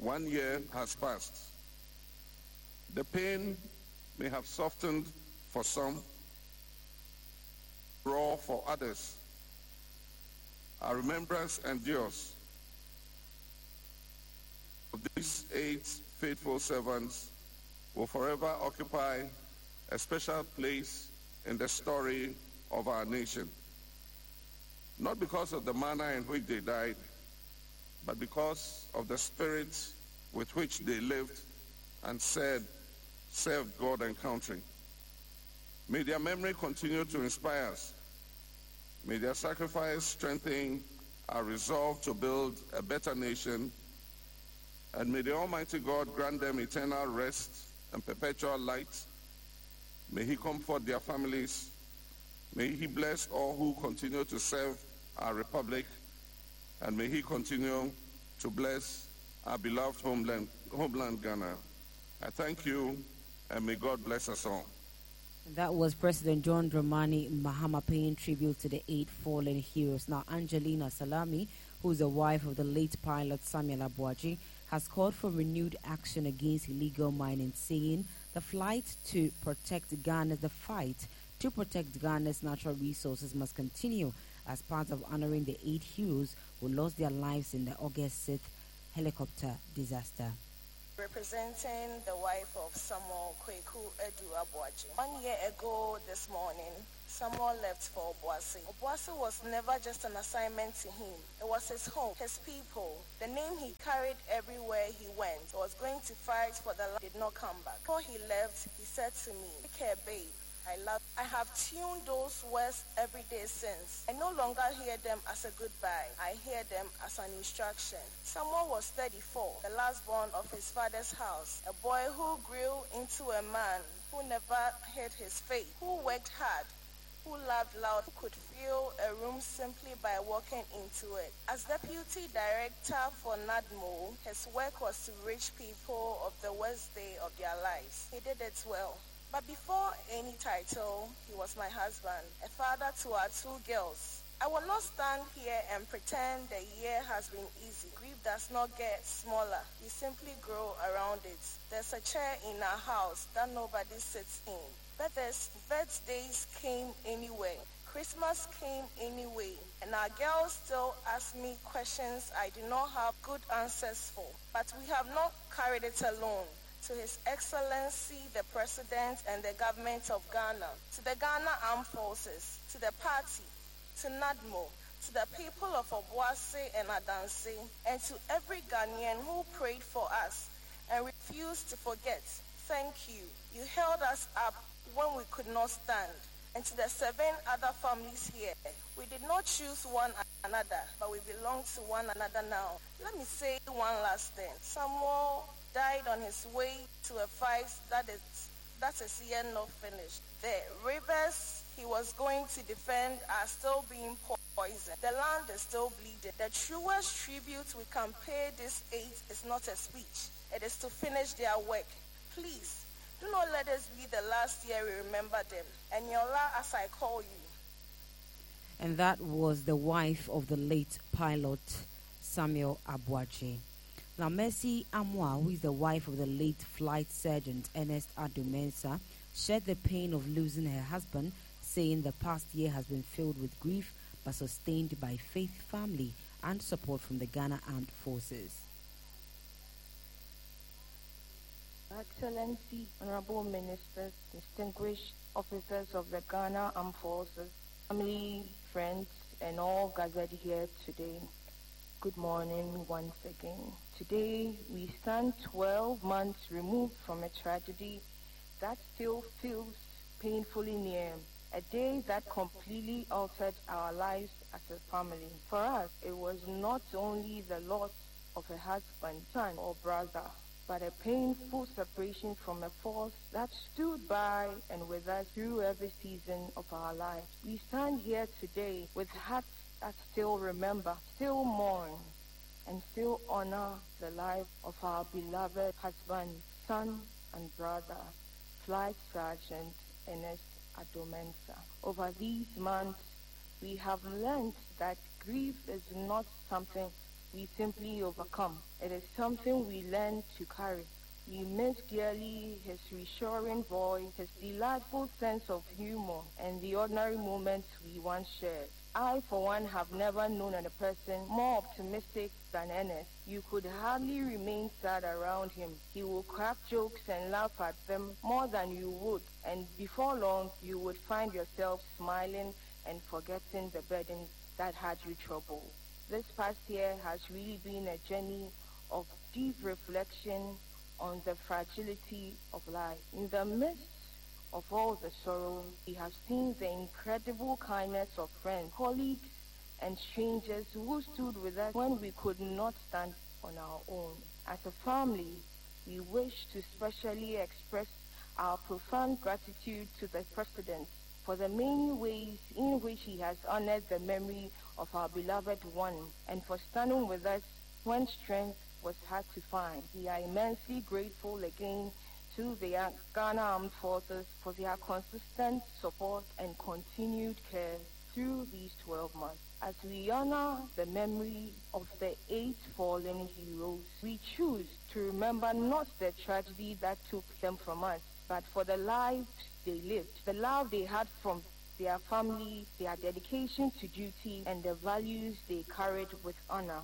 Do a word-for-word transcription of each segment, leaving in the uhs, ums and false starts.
One year has passed. The pain may have softened for some, raw for others. Our remembrance endures. Of these eight faithful servants will forever occupy a special place in the story of our nation. Not because of the manner in which they died, but because of the spirit with which they lived and said, served God and country. May their memory continue to inspire us. May their sacrifice strengthen our resolve to build a better nation. And may the Almighty God grant them eternal rest and perpetual light. May he comfort their families. May he bless all who continue to serve our republic. And may he continue to bless our beloved homeland, homeland Ghana. I thank you, and may God bless us all. That was President John Dramani Mahama paying tribute to the eight fallen heroes. Now, Angelina Salami, who is the wife of the late pilot Samuel Abuaji, has called for renewed action against illegal mining, saying the fight to protect Ghana, the fight to protect Ghana's natural resources must continue as part of honoring the eight heroes who lost their lives in the August sixth helicopter disaster. Representing the wife of Samuel Kweku Edu Abuaji. One year ago this morning, Samuel left for Obuasi. Obuasi was never just an assignment to him. It was his home, his people. The name he carried everywhere he went. He was going to fight for the land, did not come back. Before he left, he said to me, "Take care, babe. I love you." I have tuned those words every day since. I no longer hear them as a goodbye. I hear them as an instruction. Samuel was thirty-four, the last born of his father's house, a boy who grew into a man who never hid his faith, who worked hard, who laughed loud, who could fill a room simply by walking into it. As deputy director for NADMO, his work was to reach people of the worst day of their lives. He did it well. But before any title, he was my husband, a father to our two girls. I will not stand here and pretend the year has been easy. Grief does not get smaller. You simply grow around it. There's a chair in our house that nobody sits in. Birthdays, birthdays came anyway. Christmas came anyway. And our girls still ask me questions I do not have good answers for. But we have not carried it alone. To His Excellency, the President and the Government of Ghana, to the Ghana Armed Forces, to the party, to NADMO, to the people of Obuasi and Adansi, and to every Ghanaian who prayed for us and refused to forget, thank you. You held us up when we could not stand. And to the seven other families here, we did not choose one another, but we belong to one another now. Let me say one last thing. Samuel died on his way to a fight that is that is yet not finished. The rivers he was going to defend are still being poisoned. The land is still bleeding. The truest tribute we can pay this eight is not a speech. It is to finish their work. Please, do not let this be the last year we remember them. And Yola, as I call you. And that was the wife of the late pilot Samuel Abuaji. Now, Mercy Amwa, who is the wife of the late flight sergeant Ernest Adumensa, shared the pain of losing her husband, saying the past year has been filled with grief but sustained by faith, family, and support from the Ghana Armed Forces. Excellency, Honorable Ministers, distinguished officers of the Ghana Armed Forces, family, friends, and all gathered here today. Good morning once again. Today, we stand twelve months removed from a tragedy that still feels painfully near, a day that completely altered our lives as a family. For us, it was not only the loss of a husband, son, or brother, but a painful separation from a force that stood by and with us through every season of our lives. We stand here today with hearts that still remember, still mourn, and still honor the life of our beloved husband, son, and brother, Flight Sergeant Ernest Adumensa. Over these months, we have learned that grief is not something we simply overcome. It is something we learn to carry. We miss dearly his reassuring voice, his delightful sense of humor, and the ordinary moments we once shared. I, for one, have never known a person more optimistic than Ernest. You could hardly remain sad around him. He will crack jokes and laugh at them more than you would, and before long, you would find yourself smiling and forgetting the burden that had you troubled. This past year has really been a journey of deep reflection on the fragility of life. In the midst of all the sorrow, we have seen the incredible kindness of friends, colleagues, and strangers who stood with us when we could not stand on our own. As a family, we wish to specially express our profound gratitude to the President for the many ways in which he has honored the memory of our beloved one, and for standing with us when strength was hard to find. We are immensely grateful again to the Ghana Armed Forces for their consistent support and continued care through these twelve months. As we honor the memory of the eight fallen heroes, we choose to remember not the tragedy that took them from us, but for the lives they lived, the love they had from their family, their dedication to duty, and the values they carried with honor.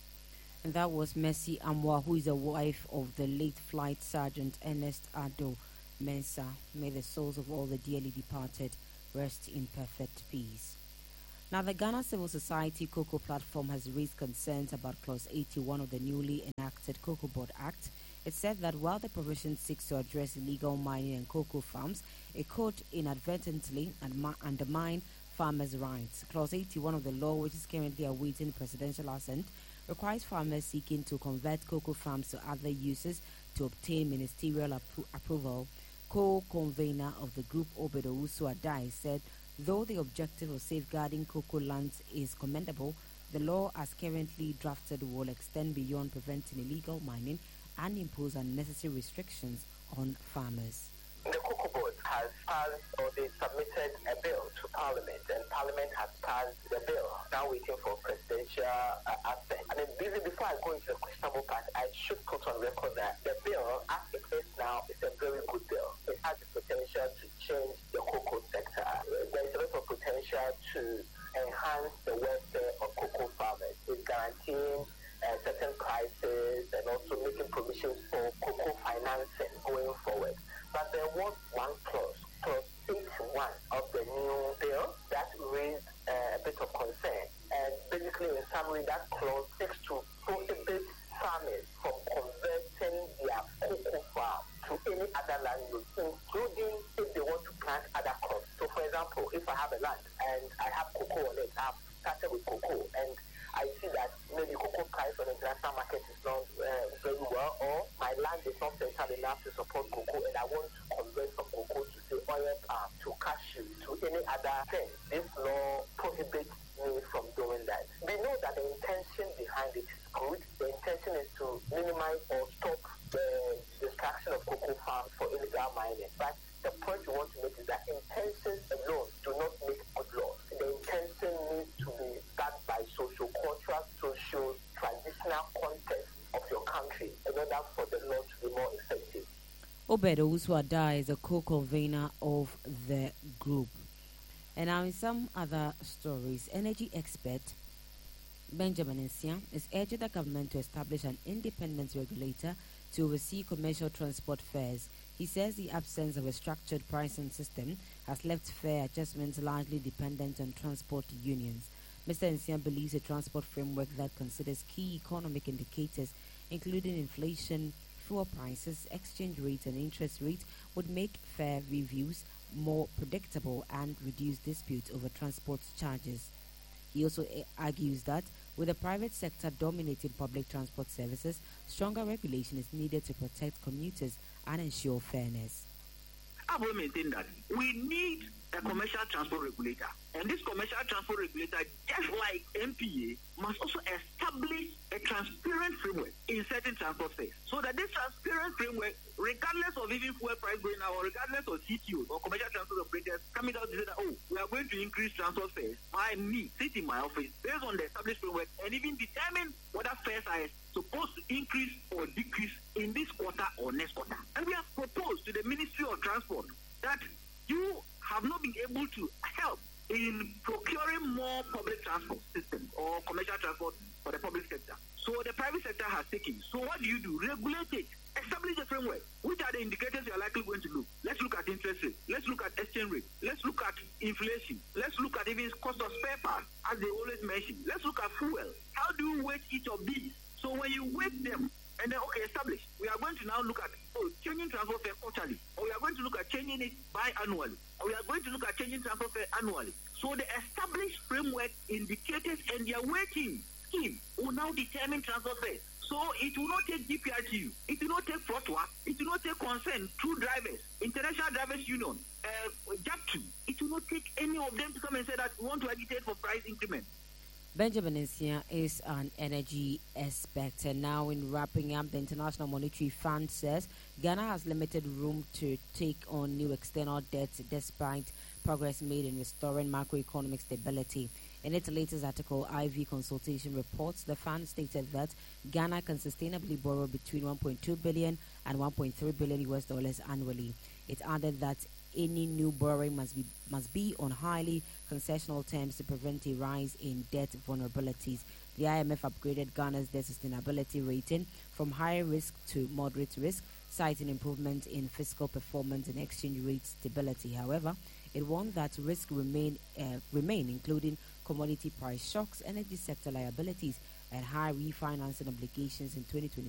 And that was Mercy Amwa, who is the wife of the late Flight Sergeant Ernest Ado Mensah. May the souls of all the dearly departed rest in perfect peace. Now, the Ghana Civil Society Cocoa Platform has raised concerns about Clause eighty-one of the newly enacted Cocoa Board Act. It said that while the provision seeks to address illegal mining and cocoa farms, it could inadvertently undermine farmers' rights. Clause eighty-one of the law, which is currently awaiting presidential assent, requires farmers seeking to convert cocoa farms to other uses to obtain ministerial appro- approval. Co-convener of the group, Obed Owusu-Adai, said though the objective of safeguarding cocoa lands is commendable, the law as currently drafted will extend beyond preventing illegal mining and impose unnecessary restrictions on farmers. The Cocoa Board has passed, or they submitted a bill to Parliament, and Parliament has passed the bill. Now waiting for presidential uh, assent. I mean, busy before I go into the questionable part, I should put on record that the bill, as it is now, is a very good bill. It has the potential to change the cocoa sector. There is a lot of potential to enhance the welfare of cocoa farmers. It's guaranteeing uh, certain prices and also making provisions for cocoa financing going forward. But there was one clause, clause eighty-one of the new bill, that raised uh, a bit of concern. And basically, in summary, that clause seeks to prohibit farmers from converting their cocoa farm to any other land use, including if they want to plant other crops. So, for example, if I have a land and I have cocoa on it, I've started with cocoa, and I see that maybe cocoa price on the international market is not uh, very well, or my land is not fertile enough to support cocoa, and I want to convert from cocoa to say oil palm, to cashew, to any other thing. This law prohibits me from doing that. We know that the intention behind it is good. The intention is to minimize or stop the destruction of cocoa farms for illegal mining. But the point we want to make is that intentions alone do not make good laws. The intention needs to be backed by socio-cultural, social, traditional context of your country in order for the law to be more effective. Obed Owusu-Adai is a co-convener of the group. And now in some other stories, energy expert Benjamin Nsia is urging the government to establish an independent regulator to oversee commercial transport fares. He says the absence of a structured pricing system has left fare adjustments largely dependent on transport unions. Mister Nsia believes a transport framework that considers key economic indicators, including inflation, fuel prices, exchange rate, and interest rate, would make fare reviews more predictable and reduce disputes over transport charges. He also argues that with the private sector dominating public transport services, stronger regulation is needed to protect commuters and ensure fairness. I've always maintained that we need a commercial transport regulator. And this commercial transport regulator, just like M P A, must also establish a transparent framework in certain transport fares. So that this transparent framework, regardless of even fuel price going up, or regardless of C T Os or commercial transport operators coming out to say that, oh, we are going to increase transport fares, I, me, sit in my office based on the established framework and even determine whether fares are supposed to increase or decrease in this quarter or next quarter. And we have proposed to the Ministry of Transport that you have not been able to help in procuring more public transport systems or commercial transport for the public sector. So the private sector has taken. So what do you do? Regulate it. Establish a framework. Which are the indicators you are likely going to look? Let's look at interest rate. Let's look at exchange rate. Let's look at inflation. Let's look at even cost of spare parts, as they always mention. Let's look at fuel. How do you weight each of these? So when you weight them, and then, okay, establish. We are going to now look at oh, changing transport fare quarterly, or we are going to look at changing it biannually, or we are going to look at changing transport fare annually. So the established framework, indicators, and their weighting scheme will now determine transport fare. So it will not take G P R T U, it will not take FROTWA, it will not take concern, true drivers, International Drivers Union, uh, J A P T U. It will not take any of them to come and say that we want to agitate for price increment. Benjamin Nsia is an energy expert. And now, in wrapping up, the International Monetary Fund says Ghana has limited room to take on new external debt despite progress made in restoring macroeconomic stability. In its latest article, I V Consultation reports, the fund stated that Ghana can sustainably borrow between one point two billion and one point three billion U S dollars annually. It added that any new borrowing must be must be on highly concessional terms to prevent a rise in debt vulnerabilities. The I M F upgraded Ghana's debt sustainability rating from high risk to moderate risk, citing improvement in fiscal performance and exchange rate stability. However, it warned that risk remain uh, remain, including commodity price shocks, energy sector liabilities, and high refinancing obligations in twenty twenty.